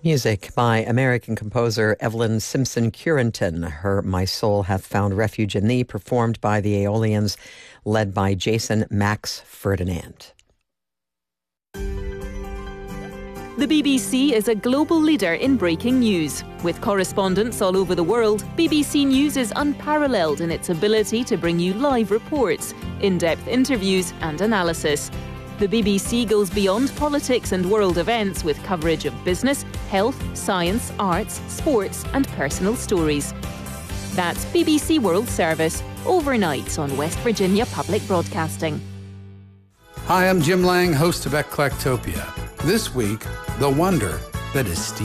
Music by American composer Evelyn Simpson Curenton. Her My Soul Hath Found Refuge in Thee, performed by the Aeolians, led by Jason Max Ferdinand. The BBC is a global leader in breaking news. With correspondents all over the world, BBC News is unparalleled in its ability to bring you live reports, in-depth interviews and analysis. The BBC goes beyond politics and world events with coverage of business, health, science, arts, sports and personal stories. That's BBC World Service, overnight on West Virginia Public Broadcasting. Hi, I'm Jim Lang, host of Eclectopia. This week, the wonder that is Steve